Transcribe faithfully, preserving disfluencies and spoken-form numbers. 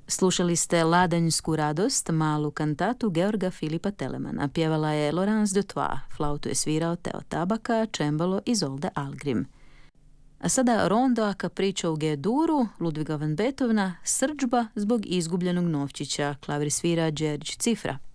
Slušali ste Ladanjsku radost, malu kantatu Georga Filipa Telemana. Pjevala je Laurence de Trois, flautu je svirao Teo Tabaka, čembalo Izolde Algrim. A sada rondo a capriccio u G-duru, Ludviga van Beethovena, Srdžba zbog izgubljenog novčića, klavir svira Đerđ Cifra.